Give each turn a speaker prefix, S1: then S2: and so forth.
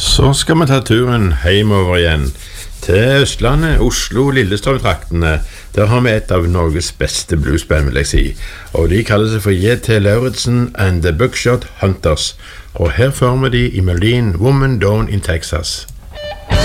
S1: Så skal vi ta turen hjemover igjen til Østlandet, Oslo, Lillestrøm-traktene. Der har vi et av Norges beste bluesband, vil jeg si. Og de kaller seg for J.T. Lauritsen and the Buckshot Hunters. Og her får vi de i Merlin, Woman Down in Texas.